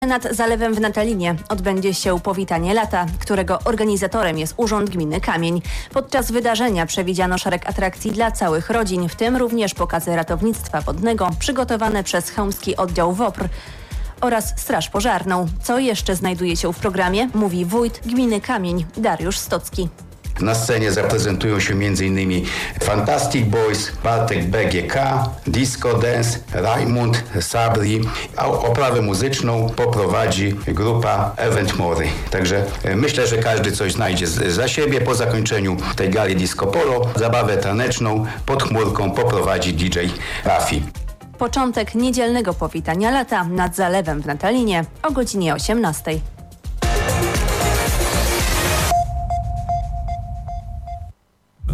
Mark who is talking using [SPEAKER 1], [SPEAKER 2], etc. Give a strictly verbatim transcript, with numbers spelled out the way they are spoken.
[SPEAKER 1] Nad Zalewem w Natalinie odbędzie się powitanie lata, którego organizatorem jest Urząd Gminy Kamień. Podczas wydarzenia przewidziano szereg atrakcji dla całych rodzin, w tym również pokazy ratownictwa wodnego przygotowane przez chełmski oddział W O P R oraz Straż Pożarną. Co jeszcze znajduje się w programie, mówi wójt gminy Kamień Dariusz Stocki.
[SPEAKER 2] Na scenie zaprezentują się m.in. Fantastic Boys, Bartek B G K, Disco Dance, Rajmund, Sabri, a oprawę muzyczną poprowadzi grupa Event Mory. Także myślę, że każdy coś znajdzie za siebie. Po zakończeniu tej gali Disco Polo zabawę taneczną pod chmurką poprowadzi D J Rafi.
[SPEAKER 1] Początek niedzielnego powitania lata nad Zalewem w Natalinie o godzinie osiemnastej.